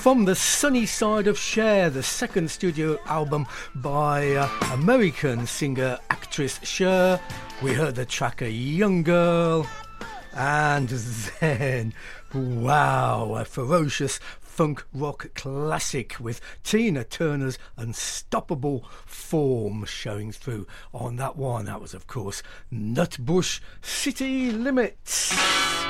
from the sunny side of Cher, the second studio album by American singer-actress Cher. We heard the track A Young Girl, and then, wow, a ferocious funk rock classic with Tina Turner's unstoppable form showing through on that one. That was, of course, Nutbush City Limits.